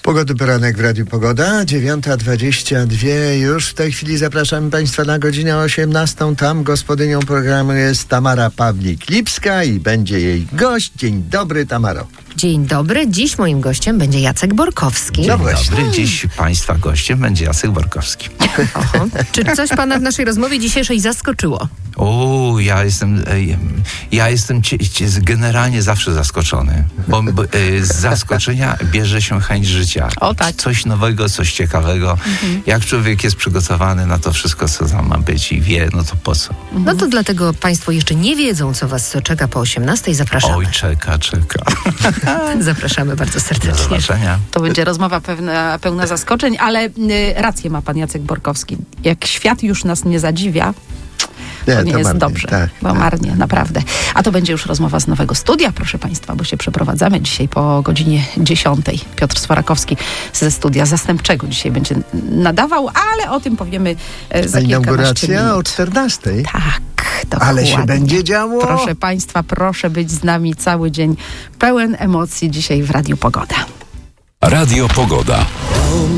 Pogody poranek w Radiu Pogoda, 9:22. Już w tej chwili zapraszamy Państwa na godzinę 18. Tam gospodynią programu jest Tamara Pawlik-Lipska i będzie jej gość. Dzień dobry, Tamaro. Dzień dobry. Dziś moim gościem będzie Jacek Borkowski. No Dzień właśnie. dobry. Dziś Państwa gościem będzie Jacek Borkowski. Oho. Czy coś Pana w naszej rozmowie dzisiejszej zaskoczyło? Ja jestem generalnie zawsze zaskoczony, bo z zaskoczenia bierze się chęć życia. O tak. Coś nowego, coś ciekawego. Jak człowiek jest przygotowany na to wszystko, co tam ma być i wie, no to po co? No to dlatego Państwo jeszcze nie wiedzą, co Was czeka po 18:00. Zapraszamy. Oj, czeka. Zapraszamy bardzo Do serdecznie. zobaczenia. To będzie rozmowa pełna zaskoczeń, ale rację ma pan Jacek Borkowski. Jak świat już nas nie zadziwia, to nie jest marnie, dobrze. tak. Marnie, naprawdę. A to będzie już rozmowa z nowego studia, proszę Państwa, bo się przeprowadzamy dzisiaj po godzinie 10:00. Piotr Swarakowski ze studia zastępczego dzisiaj będzie nadawał, ale o tym powiemy za kilkanaście Inauguracja o minut. 14:00. Tak, dokładnie. Ale się będzie działo. Proszę Państwa, proszę być z nami cały dzień pełen emocji dzisiaj w Radiu Pogoda. Radio Pogoda.